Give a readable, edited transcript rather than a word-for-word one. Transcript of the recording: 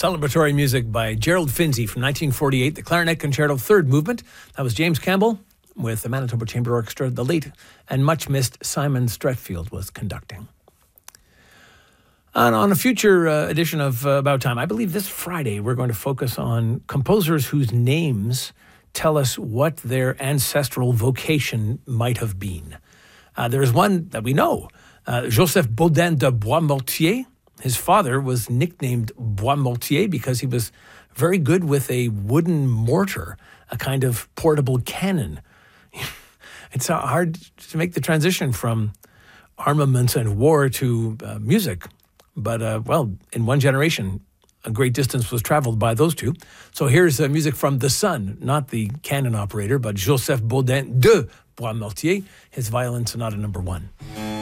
celebratory music by Gerald Finzi from 1948, the Clarinet Concerto, third movement. That was James Campbell with the Manitoba Chamber Orchestra. The late and much missed Simon Stretfield was conducting. And on a future edition of About Time, I believe this Friday, we're going to focus on composers whose names tell us what their ancestral vocation might have been. There's one that we know, Joseph Baudin de Boismortier. His father was nicknamed Boismortier because he was very good with a wooden mortar, a kind of portable cannon. It's hard to make the transition from armaments and war to music. But, in one generation, a great distance was traveled by those two. So here's music from the son, not the cannon operator, but Joseph Baudin de Boismortier, his violin sonata number 1.